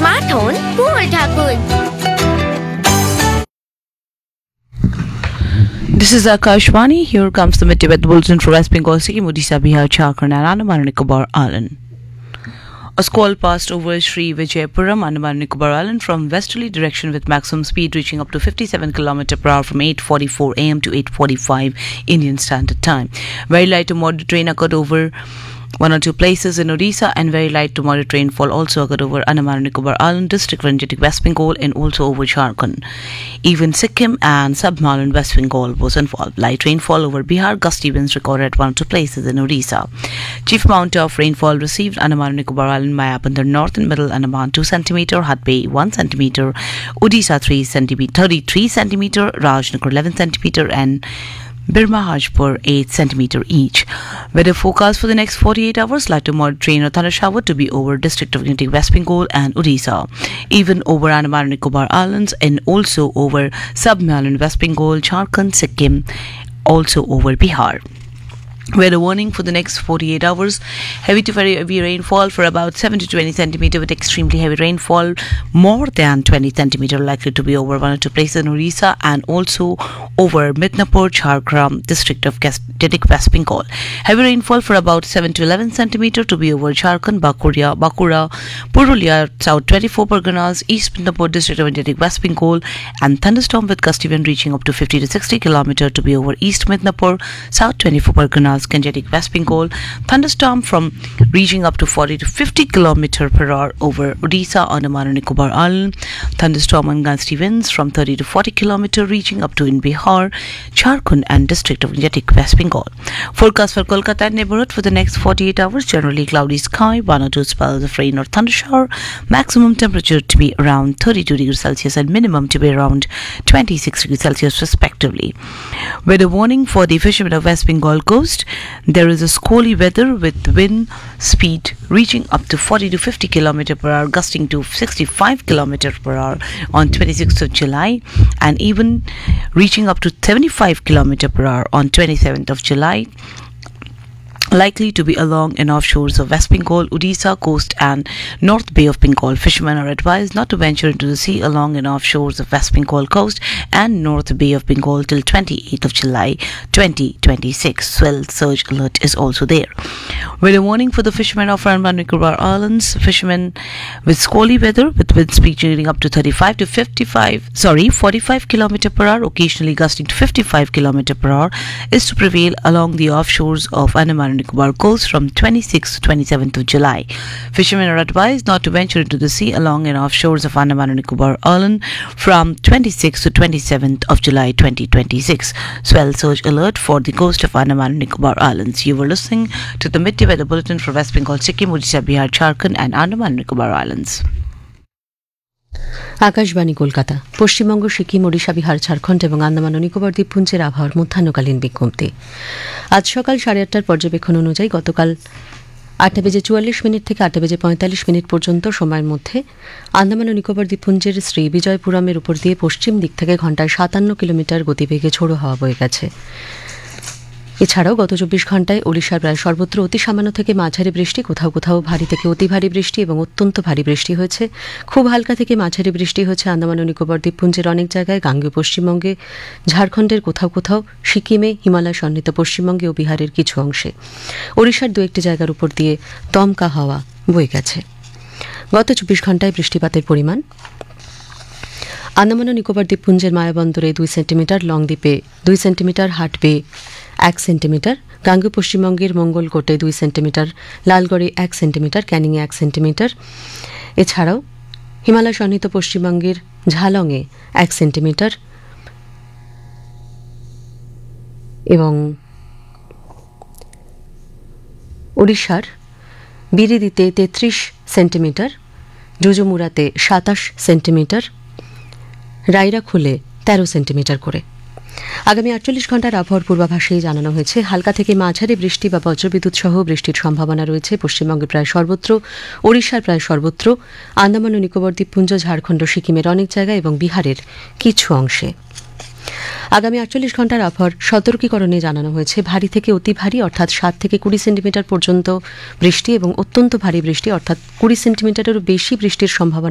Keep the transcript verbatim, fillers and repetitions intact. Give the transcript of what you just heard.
Smartphone পড়ে থাকুন। This is Akashvani. Here comes the Midday Weather Bulletin for West Bengal, Sikkim, Odisha, Bihar, Jharkhand, and Andaman and Nicobar Island. A squall passed over Sri Vijayapuram, Andaman and Nicobar Island from westerly direction with maximum speed reaching up to fifty-seven kilometers per hour from eight forty-four a m to eight forty-five Indian Standard Time. Very light to moderate rain occurred over one or two places in Odisha, and very light to moderate rainfall also occurred over Andaman and Nicobar Island district, Rangetic West Bengal, and also over Jharkhand. Even Sikkim and Sub-Himalayan West Bengal was involved. Light rainfall over Bihar, gusty winds recorded at one or two places in Odisha. Chief amount of rainfall received Andaman and Nicobar Island, Mayabandar North and Middle Andaman two centimeters, Hat Bay one centimeter, Odisha three centimeters, thirty-three centimeters, Rajnagar eleven centimeters, and Birma Hajpur eight centimeters each. Weather forecast for the next forty-eight hours: light to moderate rain or thunder shower to be over district of Rangetic West Bengal and Odisha, even over Andaman and Nicobar Islands, and also over Sub-Himalayan West Bengal, Jharkhand, Sikkim, also over Bihar. Weather warning for the next forty-eight hours: heavy to very heavy rainfall for about seven to twenty centimeters, with extremely heavy rainfall more than twenty centimeters likely to be over one or two places in Odisha, and also over Midnapur, Jharkhand district of Rangetic West Bengal. Heavy rainfall for about seven to eleven centimeters to be over Jharkhand, Bakuria, Bakura, Purulia, South twenty-four Parganas, East Midnapur district of Rangetic West Bengal, and thunderstorm with gusty wind reaching up to fifty to sixty kilometers to be over East Midnapur, South twenty-four Parganas, Rangetic West Bengal. Thunderstorm from reaching up to forty to fifty kilometers per hour over Odisha, Andaman and Nicobar Island. Thunderstorm and gusty winds from thirty to forty kilometers reaching up to in Bihar, Jharkhand, and district of Rangetic West Bengal. Forecast for Kolkata and neighborhood for the next forty-eight hours: generally cloudy sky, one or two spells of rain or thunder shower. Maximum temperature to be around thirty-two degrees Celsius and minimum to be around twenty-six degrees Celsius respectively. Weather warning for the fishermen of West Bengal coast: there is a squally weather with wind speed reaching up to forty to fifty kilometers per hour, gusting to sixty-five kilometers per hour on twenty-sixth of July, and even reaching up to seventy-five kilometers per hour on twenty-seventh of July. Likely to be along and off shores of West Bengal, Odisha coast, and North Bay of Bengal. Fishermen are advised not to venture into the sea along and off shores of West Bengal coast and North Bay of Bengal till twenty-eighth of July twenty twenty-six. Swell surge alert is also there. Weather warning for the fishermen of Andaman and Nicobar Islands: fishermen with squally weather with wind speed reaching up to thirty-five to fifty-five, sorry, forty-five kilometers per hour, occasionally gusting to fifty-five kilometers per hour, is to prevail along the offshores of Andaman and Nicobar coast from twenty-sixth to twenty-seventh of July. Fishermen are advised not to venture into the sea along and off shores of Andaman and Nicobar Island from twenty-sixth to twenty-seventh of July twenty twenty-six. Swell surge alert for the coast of Andaman and Nicobar Islands. You were listening to the Midday Weather Bulletin for West Bengal, Sikkim, Odisha, Bihar, Jharkhand, and Andaman and Nicobar Islands. Akashvani Kolkata. Paschimbanga, Sikkim, Odisha, Bihar, Jharkhand এবং আন্দামান ও নিকোবর দ্বীপপুঞ্জের আবহাওয়ার মধ্যাহ্নকালীন বিজ্ঞপ্তি। আজ সকাল সাড়ে আটটার পর্যবেক্ষণ অনুযায়ী গতকাল আটটা বেজে চুয়াল্লিশ মিনিট থেকে আটটা বেজে পঁয়তাল্লিশ মিনিট পর্যন্ত সময়ের মধ্যে আন্দামান ও নিকোবর দ্বীপপুঞ্জের শ্রী বিজয়পুরমের উপর দিয়ে পশ্চিম দিক থেকে ঘণ্টায় সাতান্ন কিলোমিটার গতিবেগে ঝোড়ো হাওয়া বয়ে গেছে। এছাড়াও গত চব্বিশ ঘণ্টায় ওড়িশার প্রায় সর্বত্র অতি সামান্য থেকে মাঝারি বৃষ্টি, কোথাও কোথাও ভারী থেকে অতি ভারী বৃষ্টি এবং অত্যন্ত ভারী বৃষ্টি হয়েছে। খুব হালকা থেকে মাঝারি বৃষ্টি হয়েছে আন্দামান ও নিকোবর দ্বীপপুঞ্জের অনেক জায়গায়, গাঙ্গেয় পশ্চিমবঙ্গে, ঝাড়খণ্ডের কোথাও কোথাও, সিকিমে, হিমালয় সন্নিহিত পশ্চিমবঙ্গে ও বিহারের কিছু অংশে। ওড়িশার দু একটি জায়গার উপর দিয়ে দমকা হাওয়া বয়ে গেছে। গত চব্বিশ ঘণ্টায় বৃষ্টিপাতের পরিমাণ: আন্দামান ও নিকোবর দ্বীপপুঞ্জের মায়াবন্দরে দুই সেন্টিমিটার, লংদ্বীপে দুই সেন্টিমিটার, হাট বে এক সেন্টিমিটার, গাঙ্গেয় পশ্চিমবঙ্গের মঙ্গলকোটে দুই সেন্টিমিটার, লালগড়ে এক সেন্টিমিটার, ক্যানিংয়ে এক সেন্টিমিটার। এছাড়াও হিমালয় সন্নিহিত পশ্চিমবঙ্গের ঝালংয়ে এক সেন্টিমিটার এবং ওড়িশার বিরিদিতে তেত্রিশ সেন্টিমিটার, জুজুমুড়াতে সাতাশ সেন্টিমিটার, রাইরাখোলে তেরো সেন্টিমিটার করে। আগামী আটচল্লিশ ঘণ্টার আবহাওয়ার পূর্বাভাসেই জানানো হয়েছে হালকা থেকে মাঝারি বৃষ্টি বা বজ্রবিদ্যুৎ সহ বৃষ্টির সম্ভাবনা রয়েছে পশ্চিমবঙ্গের প্রায় সর্বত্র, ওড়িশার প্রায় সর্বত্র, আন্দামান ও নিকোবর দ্বীপপুঞ্জ, ঝাড়খণ্ড, সিকিমের অনেক জায়গায় এবং বিহারের কিছু অংশে। আগামী আটচল্লিশ ঘণ্টার আবহাওয়ার সতর্কীকরণে জানানো হয়েছে ভারী থেকে অতি ভারী অর্থাৎ সাত থেকে কুড়ি সেন্টিমিটার পর্যন্ত বৃষ্টি এবং অত্যন্ত ভারী বৃষ্টি অর্থাৎ কুড়ি সেন্টিমিটারেরও বেশি বৃষ্টির সম্ভাবনা